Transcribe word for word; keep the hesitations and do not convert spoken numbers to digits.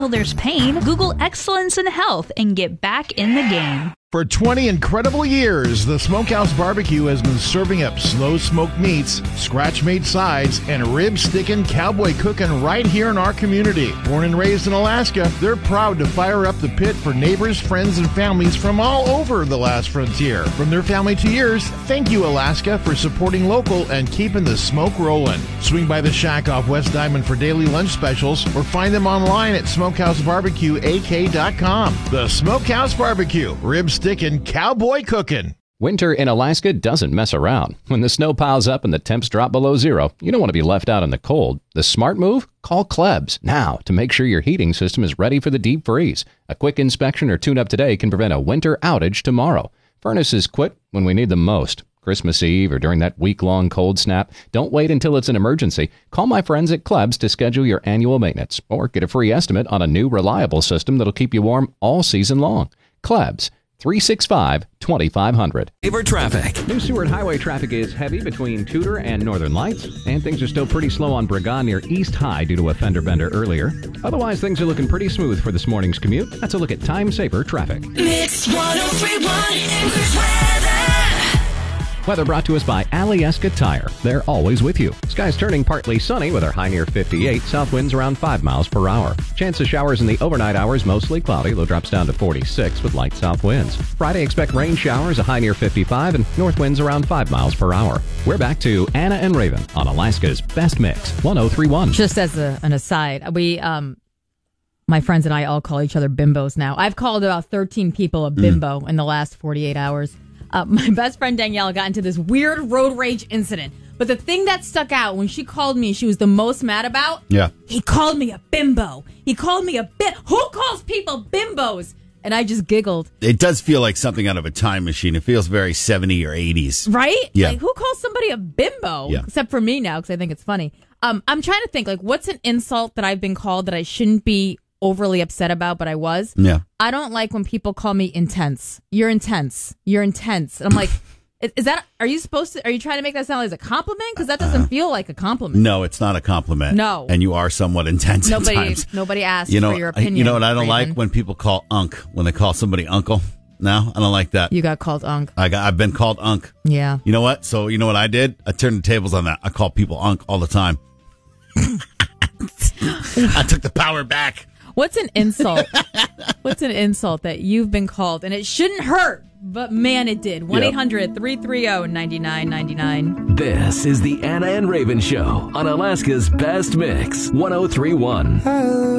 there's pain, Google excellence in health and get back in the game. For twenty incredible years, the Smokehouse Barbecue has been serving up slow-smoked meats, scratch-made sides, and rib-sticking, cowboy cooking right here in our community. Born and raised in Alaska, they're proud to fire up the pit for neighbors, friends, and families from all over the last frontier. From their family to yours, thank you, Alaska, for supporting local and keeping the smoke rolling. Swing by the shack off West Diamond for daily lunch specials or find them online at smokehouse barbecue a k dot com. The Smokehouse Barbecue, ribs sticking, cowboy cooking. Winter in Alaska doesn't mess around. When the snow piles up and the temps drop below zero, you don't want to be left out in the cold. The smart move? Call Klebs now to make sure your heating system is ready for the deep freeze. A quick inspection or tune-up today can prevent a winter outage tomorrow. Furnaces quit when we need them most. Christmas Eve or during that week-long cold snap, don't wait until it's an emergency. Call my friends at Klebs to schedule your annual maintenance or get a free estimate on a new reliable system that'll keep you warm all season long. Klebs. three six five, two five zero zero. Favor traffic. New Seward Highway traffic is heavy between Tudor and Northern Lights, and things are still pretty slow on Braga near East High due to a fender bender earlier. Otherwise, things are looking pretty smooth for this morning's commute. That's a look at Time Saver traffic. Mix one oh three point one English weather. Weather brought to us by Alyeska Tire. They're always with you. Skies turning partly sunny with our high near fifty-eight. South winds around five miles per hour. Chance of showers in the overnight hours, mostly cloudy. Low drops down to forty-six with light south winds. Friday, expect rain showers, a high near fifty-five, and north winds around five miles per hour. We're back to Anna and Raven on Alaska's Best Mix, one oh three point one. Just as a, an aside, we, um, my friends and I all call each other bimbos now. I've called about thirteen people a bimbo mm. in the last forty-eight hours. Uh, my best friend Danielle got into this weird road rage incident. But the thing that stuck out when she called me, she was the most mad about, yeah. he called me a bimbo. He called me a bit. Who calls people bimbos? And I just giggled. It does feel like something out of a time machine. It feels very seventies or eighties. Right? Yeah. Like, who calls somebody a bimbo? Yeah. Except for me now, because I think it's funny. Um, I'm trying to think, like, what's an insult that I've been called that I shouldn't be overly upset about, but I was? Yeah. I don't like when people call me intense. You're intense. You're intense. And I'm like, is, is that, are you supposed to, are you trying to make that sound like a compliment? Because that doesn't uh, feel like a compliment. No, it's not a compliment. No. And you are somewhat intense nobody, at times. Nobody asked you know, for your opinion. You know what I don't Raven. like? When people call unk, when they call somebody uncle. No, I don't like that. You got called unk. I got, I've been called unk. Yeah. You know what? So, you know what I did? I turned the tables on that. I call people unk all the time. I took the power back. What's an insult? What's an insult that you've been called and it shouldn't hurt, but man, it did. one eight hundred three three zero nine nine nine nine. This is the Anna and Raven Show on Alaska's Best Mix, one oh three point one.